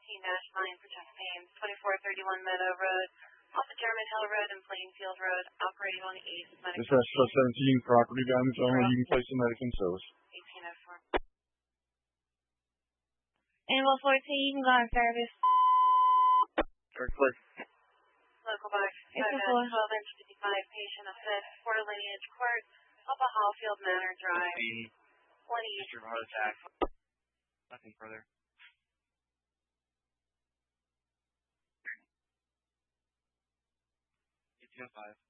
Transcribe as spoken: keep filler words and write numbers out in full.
fifteen dash nine for chest pain, twenty-four thirty-one Meadow Road, off of German Hill Road and Plainfield Road, operating on East Medical. This is for seventeen, property damage only. You can place a medical service. eighteen oh four. Animal fourteen, you can go on service. Very clear. Local box It's a twelve inch fifty-five, patient assist, Fort Lineage Court, up a Hallfield Manor Drive. twenty. History of heart attack. Nothing further. eighteen oh five.